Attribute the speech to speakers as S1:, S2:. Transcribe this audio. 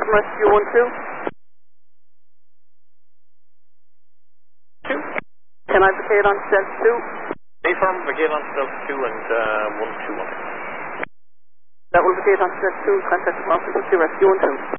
S1: affirm rescue 1-2.
S2: 2.
S1: Can I vacate on stealth 2?
S2: Affirm, vacate on stealth 2 and 121.
S1: That will vacate on stealth 2, contact from officer to rescue 1-2.